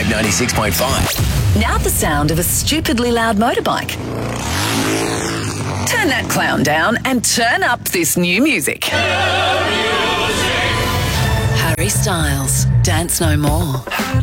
Track 96.5. Now the sound of a stupidly loud motorbike. Turn that clown down and turn up this new music. Harry Styles, Dance No More.